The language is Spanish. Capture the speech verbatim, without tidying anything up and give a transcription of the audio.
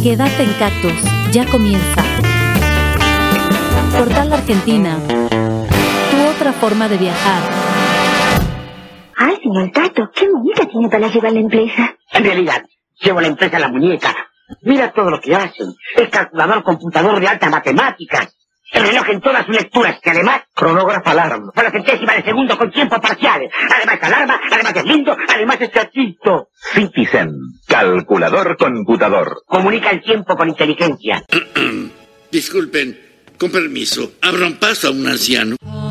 Quédate en Cactus, ya comienza. Portal Argentina, tu otra forma de viajar. Ay, señor Tato, ¿qué muñeca tiene para llevar la empresa? En realidad, llevo la empresa en la muñeca. Mira todo lo que hacen. El calculador computador de altas matemáticas. El reloj en todas sus lecturas, que además... Cronógrafo alarma. Por la centésima de segundo con tiempos parciales. Además es alarma, además es lindo, además es chatito. Citizen, calculador computador. Comunica el tiempo con inteligencia. Disculpen, con permiso, abran paso a un anciano.